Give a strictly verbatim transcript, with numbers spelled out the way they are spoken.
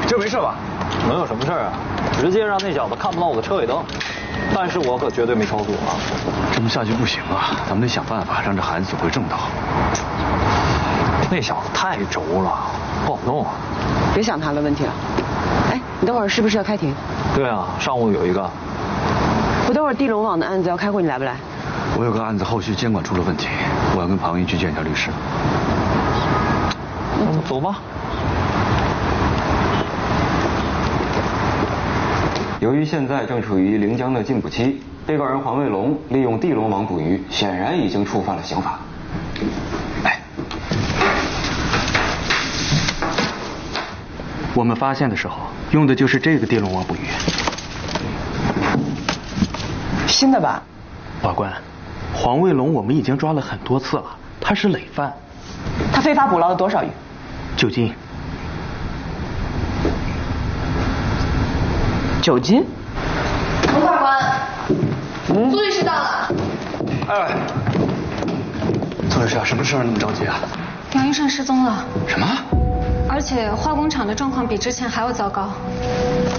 这没事吧？ 能有什么事啊？直接让那小子看不到我的车尾灯。但是我可绝对没超速啊！ 这么下去不行啊，咱们得想办法让这孩子走回正道。 那小子太轴了，不好弄啊。 别想他的问题了。哎，你等会儿是不是要开庭？ 对啊，上午有一个。 我等会儿地龙网的案子要开会，你来不来？ 我有个案子后续监管出了问题，我要跟庞毅去见一下律师。 嗯，走吧。 由于现在正处于临江的禁捕期，被告人黄卫龙利用地龙网捕鱼，显然已经触犯了刑法。 哎，我们发现的时候用的就是这个地龙网捕鱼。 新的吧？ 法官，黄卫龙我们已经抓了很多次了，他是累犯。 他非法捕捞了多少鱼？ 九斤。 九斤。 洪法官，嗯，苏律师到了。 哎，苏律师啊，什么事儿那么着急啊？ 杨医生失踪了。 什么？ 而且化工厂的状况比之前还要糟糕。